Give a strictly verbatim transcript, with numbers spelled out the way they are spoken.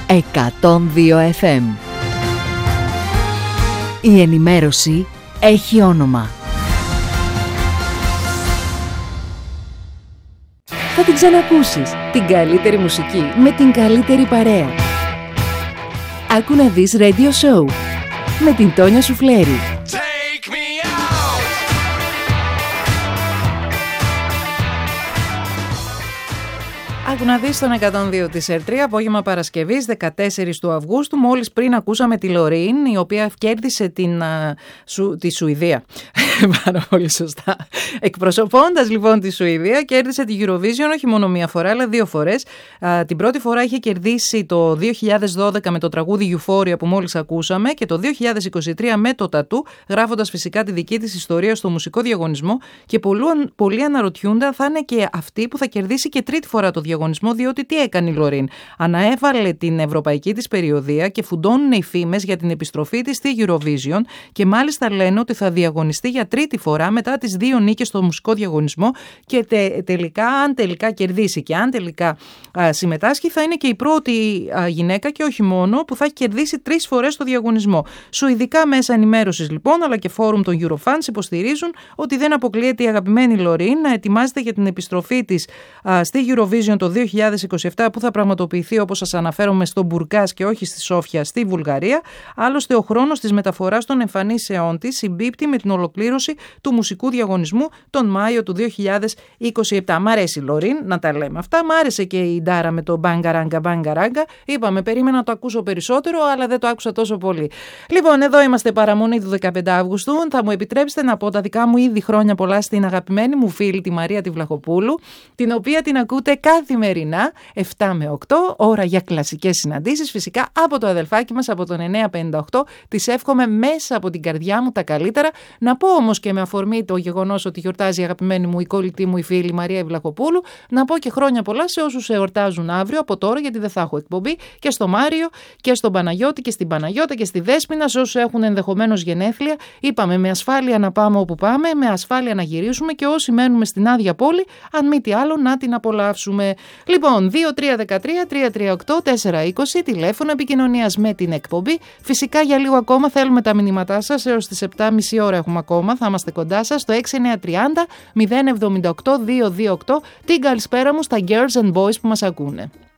εκατόν δύο εφ εμ. Η ενημέρωση έχει όνομα. Θα την ξανακούσεις. Την καλύτερη μουσική με την καλύτερη παρέα. Άκου να δεις Radio Show με την Τόνια Σουφλέρη. Άκου να δεις στον εκατόν δύο της ΕΡ τρία, απόγευμα Παρασκευής δεκατέσσερις του Αυγούστου. Μόλις πριν ακούσαμε τη Λωρίν, η οποία κέρδισε την, α, σου, τη Σουηδία. Πάρα πολύ σωστά. Εκπροσωπώντας λοιπόν τη Σουηδία, κέρδισε τη Eurovision όχι μόνο μία φορά, αλλά δύο φορές. Α, την πρώτη φορά είχε κερδίσει το δύο χιλιάδες δώδεκα με το τραγούδι Euphoria που μόλις ακούσαμε και το δύο χιλιάδες είκοσι τρία με το Tattoo, γράφοντας φυσικά τη δική της ιστορία στο μουσικό διαγωνισμό. Και πολλοί, πολλοί αναρωτιούνται αν θα είναι και αυτή που θα κερδίσει και τρίτη φορά το διαγωνισμό, διότι τι έκανε η Λωρίν? Αναέβαλε την ευρωπαϊκή της περιοδεία και φουντώνουν οι φήμες για την επιστροφή της στη Eurovision και μάλιστα λένε ότι θα διαγωνιστεί για τρίτη φορά μετά τις δύο νίκες στο μουσικό διαγωνισμό και τε, τελικά, αν τελικά κερδίσει και αν τελικά α, συμμετάσχει, θα είναι και η πρώτη α, γυναίκα και όχι μόνο που θα έχει κερδίσει τρεις φορές το διαγωνισμό. Σουηδικά μέσα ενημέρωσης λοιπόν, αλλά και φόρουμ των Eurofans υποστηρίζουν ότι δεν αποκλείεται η αγαπημένη Λωρίν να ετοιμάζεται για την επιστροφή της α, στη Eurovision το δύο χιλιάδες είκοσι επτά που θα πραγματοποιηθεί, όπως σας αναφέρομαι, στο Μπουργκάς και όχι στη Σόφια στη Βουλγαρία. Άλλωστε ο χρόνος της μεταφοράς των εμφανίσεών της συμπίπτει με την ολοκλήρωση του μουσικού διαγωνισμού τον Μάιο του δύο χιλιάδες είκοσι επτά. Μ' αρέσει η Λωρίν να τα λέμε αυτά. Μ' άρεσε και η Ντάρα με το μπαγκαράγκα μπαγκαράγκα. Είπαμε, περίμενα να το ακούσω περισσότερο, αλλά δεν το άκουσα τόσο πολύ. Λοιπόν, εδώ είμαστε παραμονή του δεκαπέντε Αυγούστου. Θα μου επιτρέψετε να πω τα δικά μου ήδη χρόνια πολλά στην αγαπημένη μου φίλη τη Μαρία τη Βλαχοπούλου, την οποία την ακούτε καθημερινά επτά με οκτώ, ώρα για κλασικές συναντήσεις, φυσικά από το αδελφάκι μας από τον εννιακόσια πενήντα οκτώ. Της εύχομαι μέσα από την καρδιά μου τα καλύτερα. Να πω όμως και με αφορμή το γεγονός ότι γιορτάζει η αγαπημένη μου, η κολλητή μου η φίλη Μαρία Βλαχοπούλου, να πω και χρόνια πολλά σε όσους εορτάζουν αύριο από τώρα, γιατί δεν θα έχω εκπομπή, και στο Μάριο και στον Παναγιώτη και στην Παναγιώτα και στη Δέσποινα, σε όσους έχουν ενδεχομένως γενέθλια. Είπαμε με ασφάλεια να πάμε όπου πάμε, με ασφάλεια να γυρίσουμε και όσοι μένουμε στην άδεια πόλη, αν μη τι άλλο, να την απολαύσουμε. Λοιπόν, δύο τρία ένα τρία τρία τρία οκτώ τέσσερα είκοσι, τηλέφωνο επικοινωνίας με την εκπομπή. Φυσικά για λίγο ακόμα θέλουμε τα μηνύματά σας, έως τις επτά και μισή ώρα έχουμε ακόμα, θα είμαστε κοντά σας στο έξι εννιά τρία μηδέν μηδέν επτά οκτώ δύο δύο οκτώ. Την καλησπέρα μου στα girls and boys που μας ακούνε.